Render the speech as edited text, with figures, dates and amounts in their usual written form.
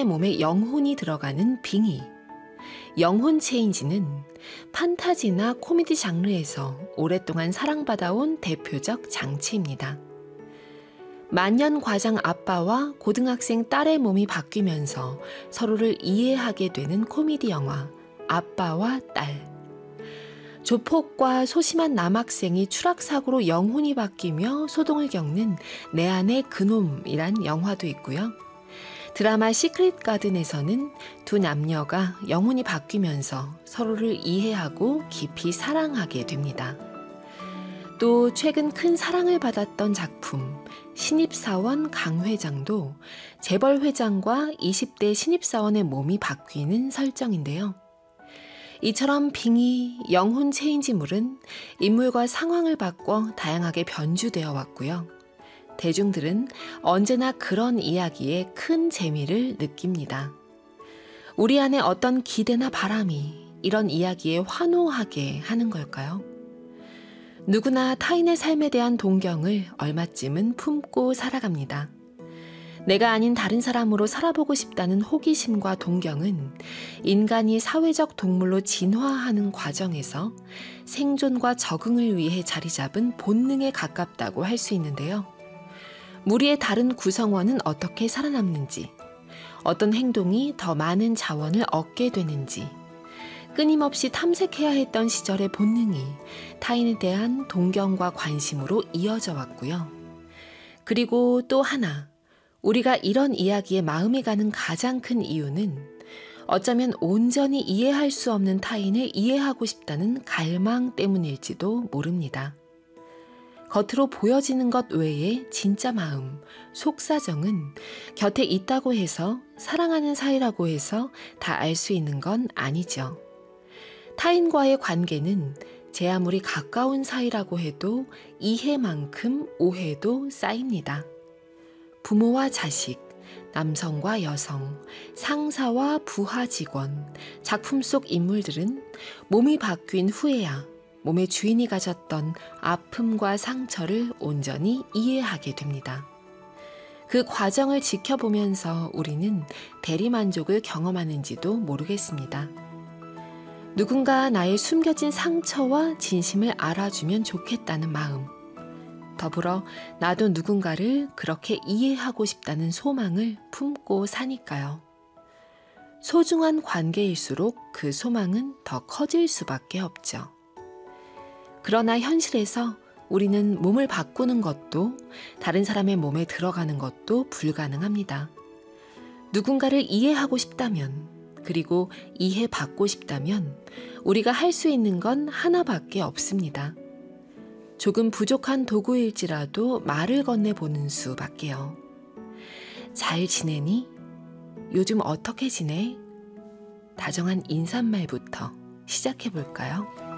타인의 몸에 영혼이 들어가는 빙의. 영혼 체인지는 판타지나 코미디 장르에서 오랫동안 사랑받아온 대표적 장치입니다. 만년과장 아빠와 고등학생 딸의 몸이 바뀌면서 서로를 이해하게 되는 코미디 영화 아빠와 딸. 조폭과 소심한 남학생이 추락사고로 영혼이 바뀌며 소동을 겪는 내 안의 그놈이란 영화도 있고요. 드라마 시크릿 가든에서는 두 남녀가 영혼이 바뀌면서 서로를 이해하고 깊이 사랑하게 됩니다. 또 최근 큰 사랑을 받았던 작품 신입사원 강회장도 재벌회장과 20대 신입사원의 몸이 바뀌는 설정인데요. 이처럼 빙의, 영혼 체인지물은 인물과 상황을 바꿔 다양하게 변주되어 왔고요. 대중들은 언제나 그런 이야기에 큰 재미를 느낍니다. 우리 안에 어떤 기대나 바람이 이런 이야기에 환호하게 하는 걸까요? 누구나 타인의 삶에 대한 동경을 얼마쯤은 품고 살아갑니다. 내가 아닌 다른 사람으로 살아보고 싶다는 호기심과 동경은 인간이 사회적 동물로 진화하는 과정에서 생존과 적응을 위해 자리 잡은 본능에 가깝다고 할 수 있는데요. 무리의 다른 구성원은 어떻게 살아남는지, 어떤 행동이 더 많은 자원을 얻게 되는지, 끊임없이 탐색해야 했던 시절의 본능이 타인에 대한 동경과 관심으로 이어져 왔고요. 그리고 또 하나, 우리가 이런 이야기에 마음이 가는 가장 큰 이유는 어쩌면 온전히 이해할 수 없는 타인을 이해하고 싶다는 갈망 때문일지도 모릅니다. 겉으로 보여지는 것 외에 진짜 마음, 속사정은 곁에 있다고 해서 사랑하는 사이라고 해서 다 알 수 있는 건 아니죠. 타인과의 관계는 제 아무리 가까운 사이라고 해도 이해만큼 오해도 쌓입니다. 부모와 자식, 남성과 여성, 상사와 부하 직원, 작품 속 인물들은 몸이 바뀐 후에야 몸의 주인이 가졌던 아픔과 상처를 온전히 이해하게 됩니다. 그 과정을 지켜보면서 우리는 대리만족을 경험하는지도 모르겠습니다. 누군가 나의 숨겨진 상처와 진심을 알아주면 좋겠다는 마음, 더불어 나도 누군가를 그렇게 이해하고 싶다는 소망을 품고 사니까요. 소중한 관계일수록 그 소망은 더 커질 수밖에 없죠. 그러나 현실에서 우리는 몸을 바꾸는 것도 다른 사람의 몸에 들어가는 것도 불가능합니다. 누군가를 이해하고 싶다면, 그리고 이해받고 싶다면 우리가 할 수 있는 건 하나밖에 없습니다. 조금 부족한 도구일지라도 말을 건네보는 수밖에요. 잘 지내니? 요즘 어떻게 지내? 다정한 인사말부터 시작해볼까요?